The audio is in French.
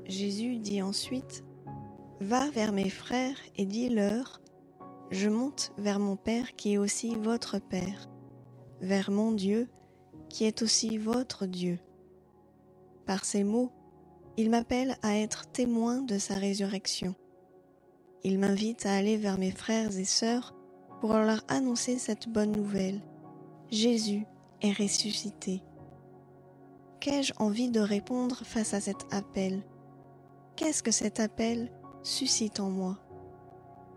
Jésus dit ensuite : « Va vers mes frères et dis-leur : je monte vers mon Père qui est aussi votre Père, vers mon Dieu qui est aussi votre Dieu. » Par ces mots, il m'appelle à être témoin de sa résurrection. Il m'invite à aller vers mes frères et sœurs pour leur annoncer cette bonne nouvelle. Jésus est ressuscité. Qu'ai-je envie de répondre face à cet appel ? Qu'est-ce que cet appel suscite en moi ?